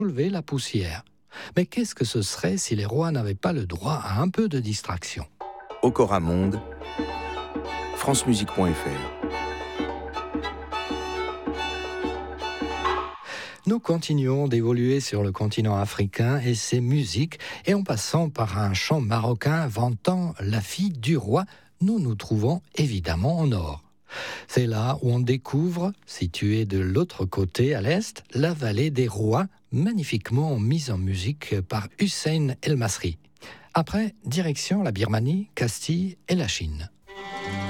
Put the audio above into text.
soulever la poussière. Mais qu'est-ce que ce serait si les rois n'avaient pas le droit à un peu de distraction? Okora Monde, francemusique.fr. Nous continuons d'évoluer sur le continent africain et ses musiques, et en passant par un chant marocain vantant la fille du roi, nous nous trouvons évidemment en or. C'est là où on découvre, située de l'autre côté à l'est, la vallée des rois, magnifiquement mise en musique par Hussein El Masri. Après, direction la Birmanie, Castille et la Chine.